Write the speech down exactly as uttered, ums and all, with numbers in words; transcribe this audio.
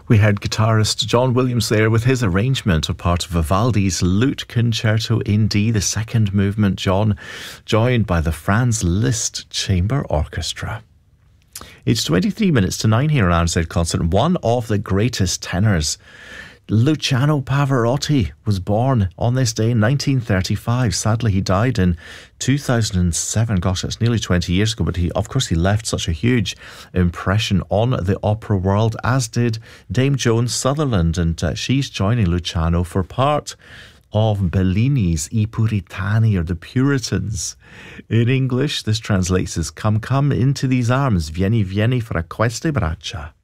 We heard guitarist John Williams there with his arrangement of part of Vivaldi's Lute Concerto in D, the second movement, John, joined by the Franz Liszt Chamber Orchestra. It's twenty-three minutes to nine here on R N Z Concert. One of the greatest tenors, Luciano Pavarotti, was born on this day in nineteen thirty-five. Sadly, he died in two thousand seven. Gosh, that's nearly twenty years ago. But he, of course, he left such a huge impression on the opera world, as did Dame Joan Sutherland. And uh, she's joining Luciano for part of Bellini's I Puritani, or the Puritans. In English, this translates as "Come, come into these arms, vieni, vieni fra queste braccia."